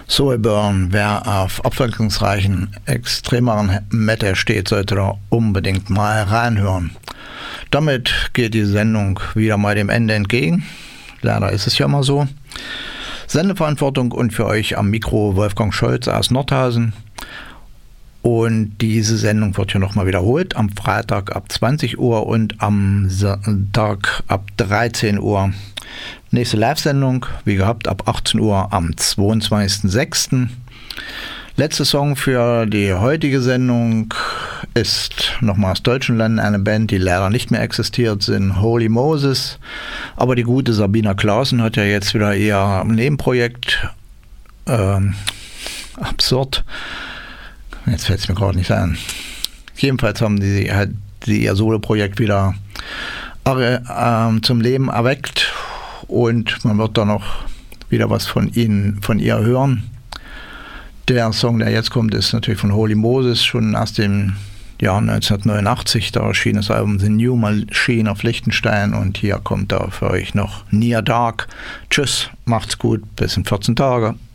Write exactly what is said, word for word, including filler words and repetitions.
Soulburn, wer auf abwechslungsreichen, extremeren Metal steht, sollte da unbedingt mal reinhören. Damit geht die Sendung wieder mal dem Ende entgegen. Leider ist es ja immer so. Sendeverantwortung und für euch am Mikro Wolfgang Scholz aus Nordhausen. Und diese Sendung wird hier nochmal wiederholt am Freitag ab zwanzig Uhr und am Sonntag ab dreizehn Uhr. Nächste Live-Sendung, wie gehabt, ab achtzehn Uhr am zweiundzwanzigsten sechsten Letzter Song für die heutige Sendung ist nochmal aus Deutschland eine Band, die leider nicht mehr existiert, sind Holy Moses. Aber die gute Sabina Clausen hat ja jetzt wieder ihr Nebenprojekt. Ähm, absurd. Jetzt fällt es mir gerade nicht ein. Jedenfalls haben die, halt, die ihr Solo-Projekt wieder äh, zum Leben erweckt und man wird da noch wieder was von ihnen, von ihr hören. Der Song, der jetzt kommt, ist natürlich von Holy Moses, schon aus dem Jahr neunzehnhundertneunundachtzig. Da erschien das Album The New Machine auf Liechtenstein und hier kommt da für euch noch Near Dark. Tschüss, macht's gut, bis in vierzehn Tage.